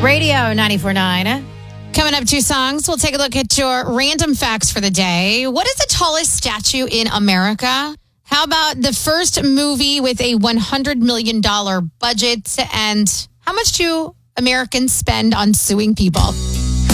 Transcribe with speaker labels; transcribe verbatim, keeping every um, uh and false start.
Speaker 1: Radio ninety-four point nine.
Speaker 2: Coming up, two songs. We'll take a look at your random facts for the day. What is the tallest statue in America? How about the first movie with a one hundred million dollars budget? And how much do Americans spend on suing people?